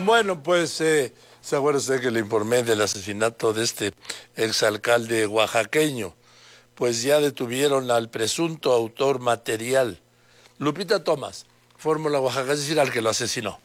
Bueno, pues, ¿se acuerda usted que le informé del asesinato de este exalcalde oaxaqueño? Pues ya detuvieron al presunto autor material, Lupita Tomás, Fórmula Oaxaca, es decir, al que lo asesinó.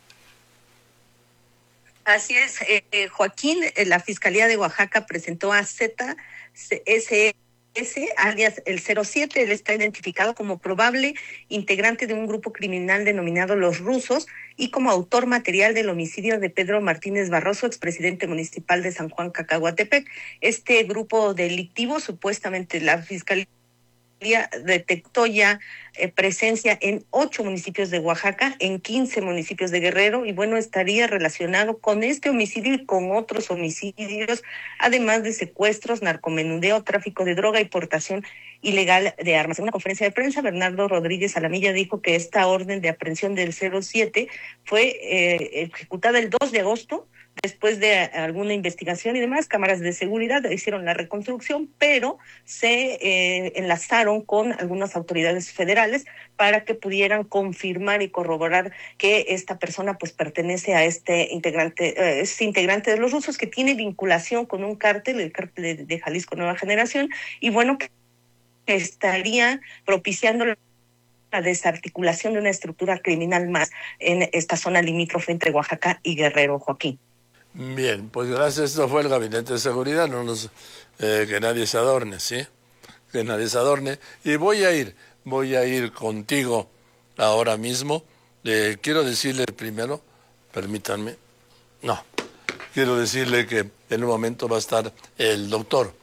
Así es, Joaquín, la Fiscalía de Oaxaca presentó a ZSS, alias el 07. Él está identificado como probable integrante de un grupo criminal denominado Los Rusos y como autor material del homicidio de Pedro Martínez Barroso, expresidente municipal de San Juan Cacahuatepec. Este grupo delictivo, supuestamente la Fiscalía detectó ya presencia en 8 municipios de Oaxaca, en 15 municipios de Guerrero, y bueno, estaría relacionado con este homicidio y con otros homicidios, además de secuestros, narcomenudeo, tráfico de droga y portación ilegal de armas. En una conferencia de prensa, Bernardo Rodríguez Alamilla dijo que esta orden de aprehensión del 07 fue ejecutada el 2 de agosto, después de alguna investigación y demás. Cámaras de seguridad hicieron la reconstrucción, pero se enlazaron con algunas autoridades federales para que pudieran confirmar y corroborar que esta persona pues pertenece a este integrante, es integrante de Los Rusos, que tiene vinculación con un cártel, el cártel de Jalisco Nueva Generación, y bueno, que estaría propiciando la desarticulación de una estructura criminal más en esta zona limítrofe entre Oaxaca y Guerrero, Joaquín. Bien, pues gracias, esto fue el Gabinete de Seguridad, no nos, que nadie se adorne, ¿sí? Que nadie se adorne. Y voy a ir contigo ahora mismo. Quiero decirle primero, permítanme, quiero decirle que en un momento va a estar el doctor,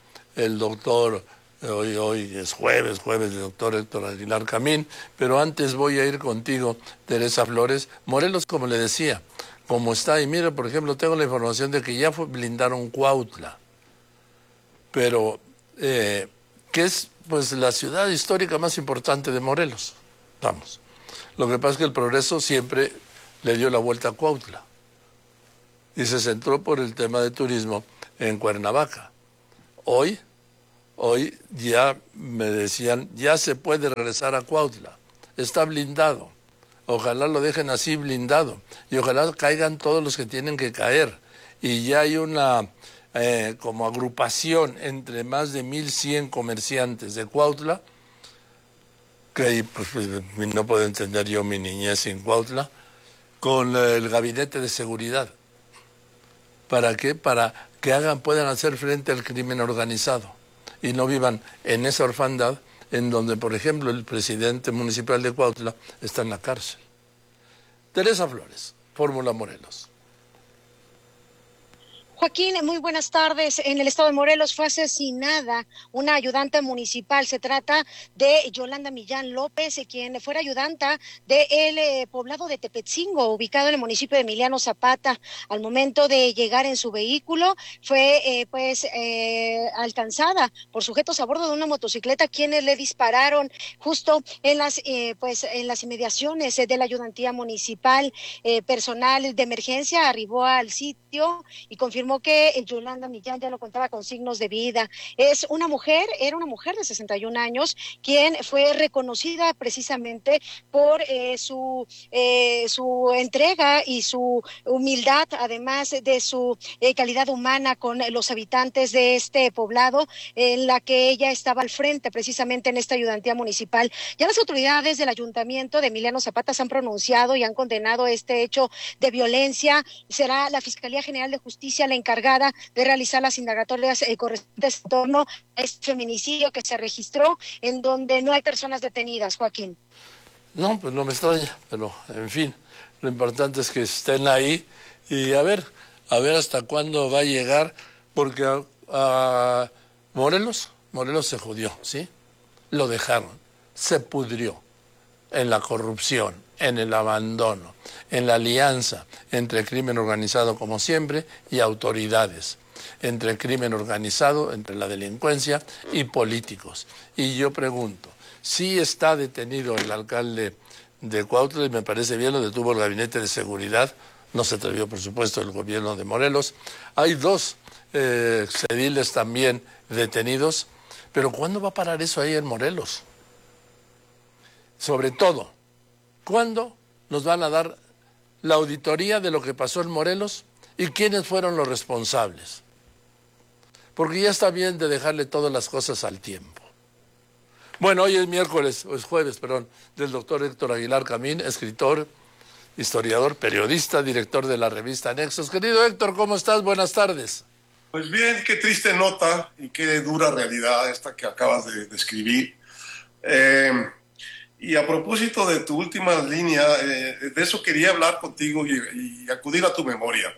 hoy es jueves, el doctor Héctor Aguilar Camín, pero antes voy a ir contigo, Teresa Flores. Morelos, como le decía, como está, y mire, por ejemplo, tengo la información de que ya blindaron Cuautla, pero que es pues la ciudad histórica más importante de Morelos. Vamos, lo que pasa es que el progreso siempre le dio la vuelta a Cuautla y se centró por el tema de turismo en Cuernavaca. Hoy ya me decían, ya se puede regresar a Cuautla, está blindado. Ojalá lo dejen así blindado y ojalá caigan todos los que tienen que caer. Y ya hay una como agrupación entre más de 1,100 comerciantes de Cuautla, que pues, no puedo entender yo mi niñez sin Cuautla, con el Gabinete de Seguridad. ¿Para qué? Para que puedan hacer frente al crimen organizado y no vivan en esa orfandad en donde, por ejemplo, el presidente municipal de Cuautla está en la cárcel. Teresa Flores, Fórmula Morelos. Joaquín, muy buenas tardes. En el estado de Morelos fue asesinada una ayudante municipal. Se trata de Yolanda Millán López, quien fuera ayudanta del poblado de Tepetzingo, ubicado en el municipio de Emiliano Zapata. Al momento de llegar en su vehículo, fue alcanzada por sujetos a bordo de una motocicleta, quienes le dispararon justo en las inmediaciones de la ayudantía municipal. Personal de emergencia arribó al sitio y confirmó que Yolanda Millán ya no contaba con signos de vida. Era una mujer de 61 años, quien fue reconocida precisamente por su entrega y su humildad, además de su calidad humana con los habitantes de este poblado, en la que ella estaba al frente precisamente en esta ayudantía municipal. Ya las autoridades del ayuntamiento de Emiliano Zapata se han pronunciado y han condenado este hecho de violencia. Será la Fiscalía General de Justicia la encargada de realizar las indagatorias correspondientes en torno a este feminicidio que se registró, en donde no hay personas detenidas, Joaquín. No, pues no me extraña, pero en fin, lo importante es que estén ahí y a ver hasta cuándo va a llegar, porque a Morelos se jodió, ¿sí? Lo dejaron, se pudrió en la corrupción, en el abandono, en la alianza entre crimen organizado, como siempre, y autoridades, entre crimen organizado, entre la delincuencia y políticos. Y yo pregunto, si está detenido el alcalde de Cuautla, y me parece bien, lo detuvo el Gabinete de Seguridad, no se atrevió, por supuesto, el gobierno de Morelos. Hay 2 ediles también detenidos, pero ¿cuándo va a parar eso ahí en Morelos? Sobre todo, ¿cuándo nos van a dar la auditoría de lo que pasó en Morelos y quiénes fueron los responsables. Porque ya está bien de dejarle todas las cosas al tiempo. Bueno, hoy es miércoles, o es jueves, perdón, del doctor Héctor Aguilar Camín, escritor, historiador, periodista, director de la revista Nexos. Querido Héctor, ¿cómo estás? Buenas tardes. Pues bien, qué triste nota y qué dura realidad esta que acabas de escribir. Y a propósito de tu última línea, de eso quería hablar contigo y acudir a tu memoria.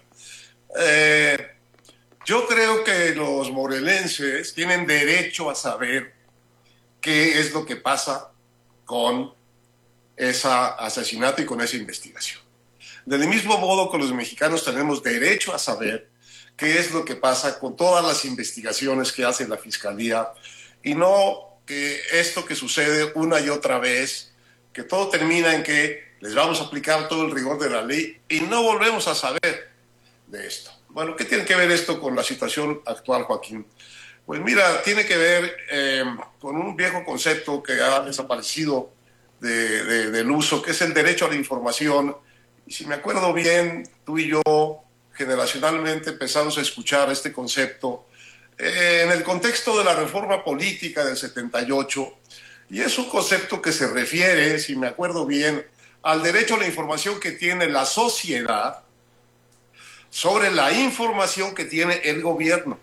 Yo creo que los morelenses tienen derecho a saber qué es lo que pasa con ese asesinato y con esa investigación. Del mismo modo que los mexicanos tenemos derecho a saber qué es lo que pasa con todas las investigaciones que hace la Fiscalía y no que esto que sucede una y otra vez, que todo termina en que les vamos a aplicar todo el rigor de la ley y no volvemos a saber de esto. Bueno, ¿qué tiene que ver esto con la situación actual, Joaquín? Pues mira, tiene que ver con un viejo concepto que ha desaparecido del uso, que es el derecho a la información. Y si me acuerdo bien, tú y yo generacionalmente empezamos a escuchar este concepto en el contexto de la reforma política del 78, y es un concepto que se refiere, si me acuerdo bien, al derecho a la información que tiene la sociedad sobre la información que tiene el gobierno.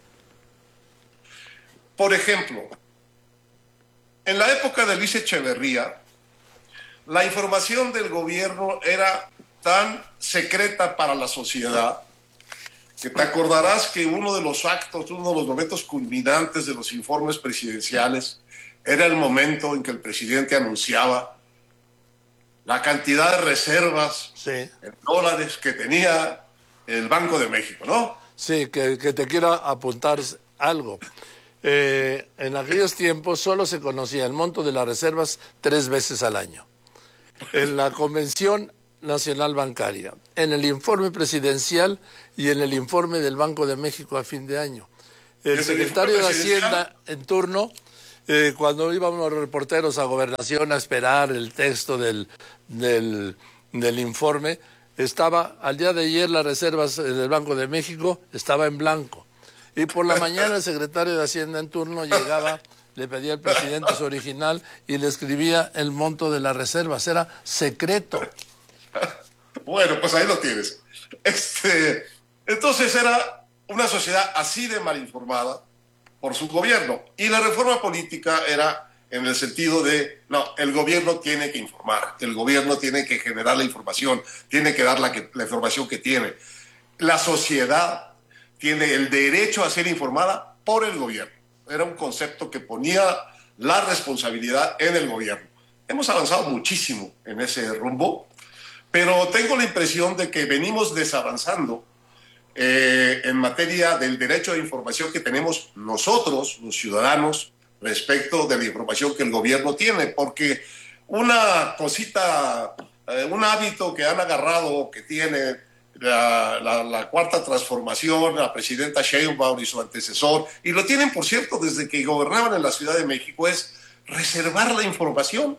Por ejemplo, en la época de Luis Echeverría, la información del gobierno era tan secreta para la sociedad que te acordarás que uno de los actos, uno de los momentos culminantes de los informes presidenciales era el momento en que el presidente anunciaba la cantidad de reservas en dólares que tenía el Banco de México, ¿no? Sí, que te quiero apuntar algo. En aquellos tiempos solo se conocía el monto de las reservas 3 veces al año. En la Convención Nacional Bancaria, en el informe presidencial y en el informe del Banco de México a fin de año. El secretario de Hacienda en turno, cuando íbamos los reporteros a Gobernación a esperar el texto del informe, estaba, al día de ayer las reservas del Banco de México estaba en blanco. Y por la mañana el secretario de Hacienda en turno llegaba, le pedía al presidente su original y le escribía el monto de las reservas. Era secreto. Bueno, pues ahí lo tienes. Entonces era una sociedad así de mal informada por su gobierno. Y la reforma política era en el sentido de, no, el gobierno tiene que informar, el gobierno tiene que generar la información, tiene que dar la información que tiene. La sociedad tiene el derecho a ser informada por el gobierno. Era un concepto que ponía la responsabilidad en el gobierno. Hemos avanzado muchísimo en ese rumbo, pero tengo la impresión de que venimos desavanzando en materia del derecho a información que tenemos nosotros, los ciudadanos, respecto de la información que el gobierno tiene, porque una cosita, un hábito que han agarrado, que tiene la cuarta transformación, la presidenta Sheinbaum y su antecesor, y lo tienen, por cierto, desde que gobernaban en la Ciudad de México, es reservar la información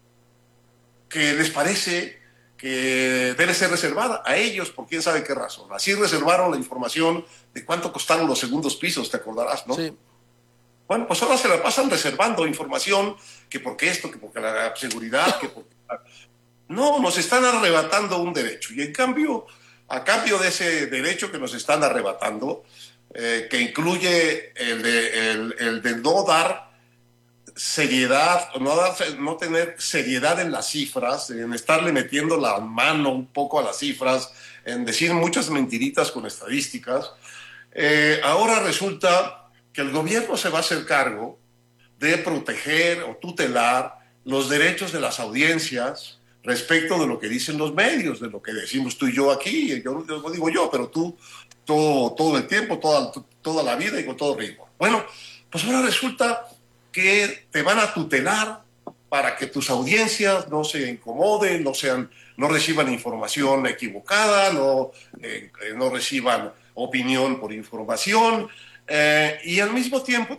que les parece que debe ser reservada a ellos, por quién sabe qué razón. Así reservaron la información de cuánto costaron los segundos pisos, te acordarás, ¿no? Sí. Bueno, pues ahora se la pasan reservando información, que porque esto, que porque la seguridad, que porque... No, nos están arrebatando un derecho. Y en cambio, a cambio de ese derecho que nos están arrebatando, que incluye el de no dar seriedad, no tener seriedad en las cifras, en estarle metiendo la mano un poco a las cifras, en decir muchas mentiritas con estadísticas, ahora resulta que el gobierno se va a hacer cargo de proteger o tutelar los derechos de las audiencias respecto de lo que dicen los medios, de lo que decimos tú y yo aquí. Yo no digo yo, pero tú todo el tiempo, toda la vida y con todo rigor. Bueno, pues ahora resulta que te van a tutelar para que tus audiencias no se incomoden, no reciban información equivocada, no reciban opinión por información, y al mismo tiempo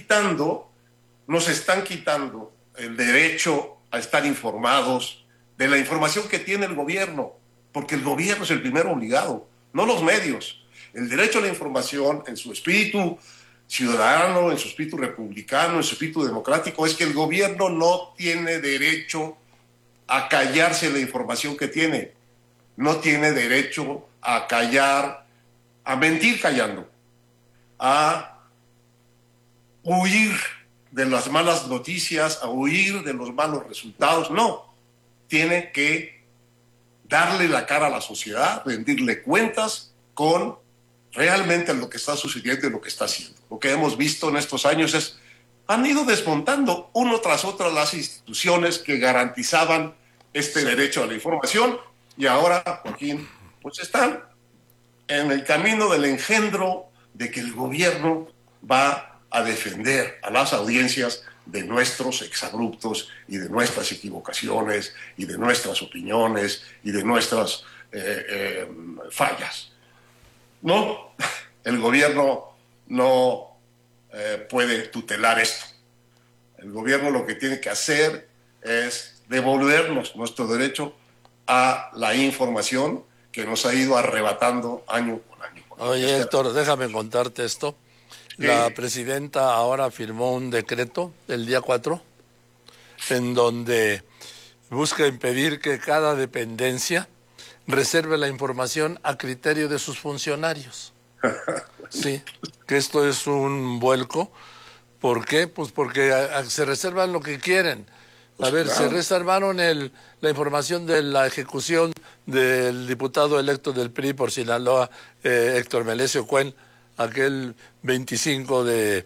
nos están quitando el derecho a estar informados de la información que tiene el gobierno. porque el gobierno es el primero obligado, no los medios. El derecho a la información, en su espíritu ciudadano, en su espíritu republicano, en su espíritu democrático, es que el gobierno no tiene derecho a callarse la información que tiene, no tiene derecho a callar, a mentir callando, a huir de las malas noticias, a huir de los malos resultados. No, tiene que darle la cara a la sociedad, rendirle cuentas con realmente lo que está sucediendo y lo que está haciendo. Lo que hemos visto en estos años es, han ido desmontando uno tras otro las instituciones que garantizaban este derecho a la información, y ahora, Joaquín, pues están en el camino del engendro de que el gobierno va a defender a las audiencias de nuestros exabruptos y de nuestras equivocaciones y de nuestras opiniones y de nuestras fallas. No, el gobierno no puede tutelar esto. El gobierno lo que tiene que hacer es devolvernos nuestro derecho a la información que nos ha ido arrebatando año con año. Oye, Héctor, déjame contarte esto. Sí. La presidenta ahora firmó un decreto el día 4 en donde busca impedir que cada dependencia reserve la información a criterio de sus funcionarios. Sí, que esto es un vuelco. ¿Por qué? Pues porque se reservan lo que quieren. A ver, claro. Se reservaron la información de la ejecución del diputado electo del PRI por Sinaloa, Héctor Melesio Cuen, aquel 25 de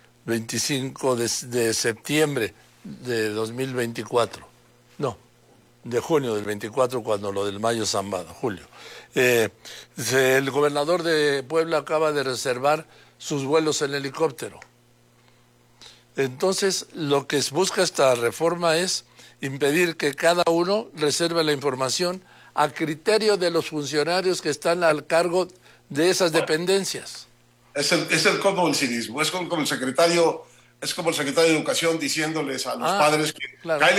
septiembre de 2024. No, de junio del 24, cuando lo del Mayo Zambada, julio. El gobernador de Puebla acaba de reservar sus vuelos en helicóptero. Entonces, lo que busca esta reforma es impedir que cada uno reserve la información a criterio de los funcionarios que están al cargo de esas dependencias. Es el colmo del cinismo. Es como el secretario de Educación diciéndoles a los padres que... Claro.